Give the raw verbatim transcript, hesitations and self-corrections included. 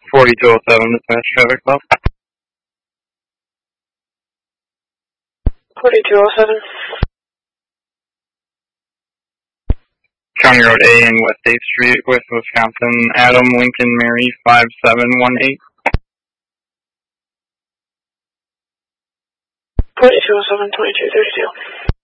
forty-two oh seven, dispatch traffic stop. forty-two oh seven. County Road A and West eighth Street, West Wisconsin, Adam Lincoln Mary five seven one eight. forty-two oh seven, twenty-two thirty-two.